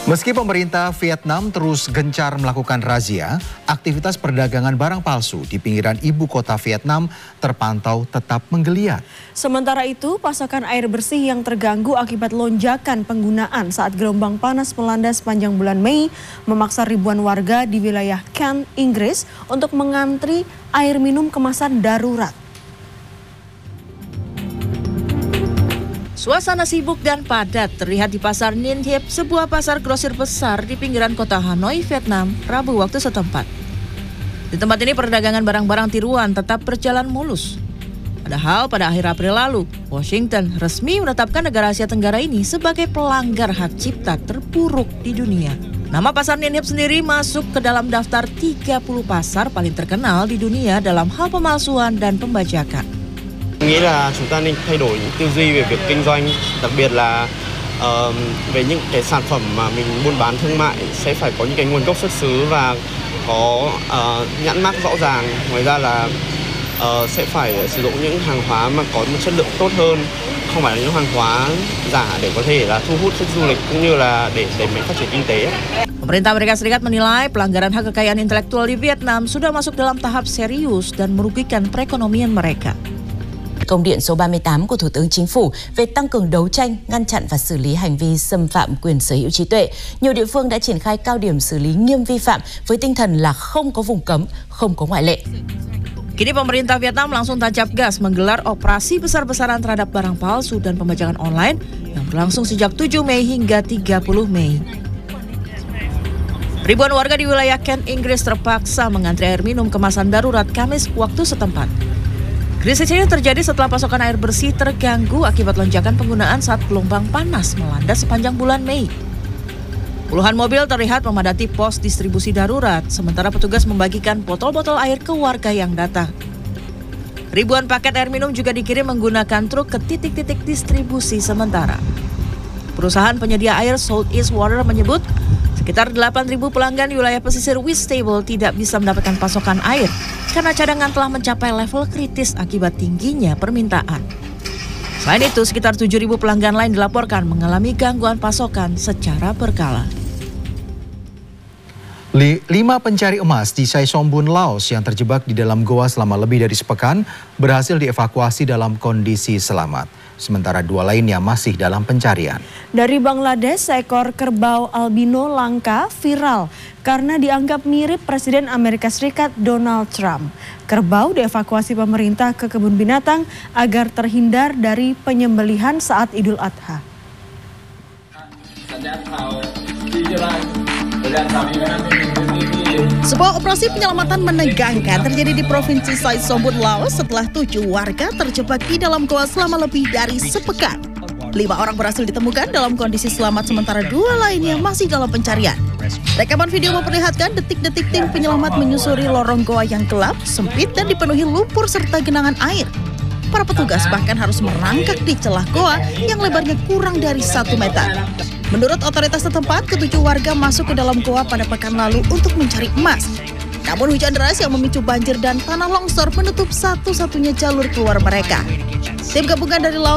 Meski pemerintah Vietnam terus gencar melakukan razia, aktivitas perdagangan barang palsu di pinggiran ibu kota Vietnam terpantau tetap menggeliat. Sementara itu, pasokan air bersih yang terganggu akibat lonjakan penggunaan saat gelombang panas melanda sepanjang bulan Mei memaksa ribuan warga di wilayah Kent, Inggris untuk mengantri air minum kemasan darurat. Suasana sibuk dan padat terlihat di Pasar Ninh Hiep, sebuah pasar grosir besar di pinggiran kota Hanoi, Vietnam, Rabu waktu setempat. Di tempat ini perdagangan barang-barang tiruan tetap berjalan mulus. Padahal pada akhir April lalu, Washington resmi menetapkan negara Asia Tenggara ini sebagai pelanggar hak cipta terburuk di dunia. Nama Pasar Ninh Hiep sendiri masuk ke dalam daftar 30 pasar paling terkenal di dunia dalam hal pemalsuan dan pembajakan. Nghĩ là chúng ta nên thay đổi những tư duy về việc kinh doanh, đặc biệt là về những cái sản phẩm mà mình buôn bán thương mại sẽ phải có những cái nguồn gốc xuất xứ và có nhãn mác rõ ràng. Ngoài ra là sẽ phải sử dụng những hàng hóa mà có một chất lượng tốt hơn, không phải là những hàng hóa giả để có thể là thu hút khách du lịch cũng như là để đẩy mạnh phát triển kinh tế. Pemerintah Amerika Serikat menilai pelanggaran hak kekayaan intelektual di Vietnam sudah masuk dalam tahap serius dan merugikan perekonomian mereka. Công điện số 38 của Thủ tướng Chính phủ về tăng cường đấu tranh, ngăn chặn và xử lý hành vi xâm phạm quyền sở hữu trí tuệ. Nhiều địa phương đã triển khai cao điểm xử lý nghiêm vi phạm với tinh thần là không có vùng cấm, không có ngoại lệ. Kini pemerintah Vietnam langsung tancap gas menggelar operasi besar-besaran terhadap barang palsu dan pembajakan online yang berlangsung sejak 7 Mei hingga 30 Mei. Ribuan warga di wilayah Kent, Inggris terpaksa mengantri air minum kemasan darurat Kamis waktu setempat. Krisis ini terjadi setelah pasokan air bersih terganggu akibat lonjakan penggunaan saat gelombang panas melanda sepanjang bulan Mei. Puluhan mobil terlihat memadati pos distribusi darurat, sementara petugas membagikan botol-botol air ke warga yang datang. Ribuan paket air minum juga dikirim menggunakan truk ke titik-titik distribusi sementara. Perusahaan penyedia air Southeast Water menyebut sekitar 8.000 pelanggan di wilayah pesisir Whitstable tidak bisa mendapatkan pasokan air karena cadangan telah mencapai level kritis akibat tingginya permintaan. Selain itu, sekitar 7.000 pelanggan lain dilaporkan mengalami gangguan pasokan secara berkala. 5 pencari emas di Sai Som Bun, Laos yang terjebak di dalam goa selama lebih dari sepekan berhasil dievakuasi dalam kondisi selamat. Sementara 2 lainnya masih dalam pencarian. Dari Bangladesh, seekor kerbau albino langka viral karena dianggap mirip Presiden Amerika Serikat Donald Trump. Kerbau dievakuasi pemerintah ke kebun binatang agar terhindar dari penyembelihan saat Idul Adha. Sebuah operasi penyelamatan menegangkan terjadi di Provinsi Sai Som Bun, Laos setelah 7 warga terjebak di dalam goa selama lebih dari sepekan. 5 orang berhasil ditemukan dalam kondisi selamat, sementara 2 lainnya masih dalam pencarian. Rekaman video memperlihatkan detik-detik tim penyelamat menyusuri lorong goa yang gelap, sempit dan dipenuhi lumpur serta genangan air. Para petugas bahkan harus merangkak di celah goa yang lebarnya kurang dari 1 meter. Menurut otoritas setempat, ke-7 warga masuk ke dalam goa pada pekan lalu untuk mencari emas. Namun hujan deras yang memicu banjir dan tanah longsor menutup satu-satunya jalur keluar mereka. Tim gabungan dari Laos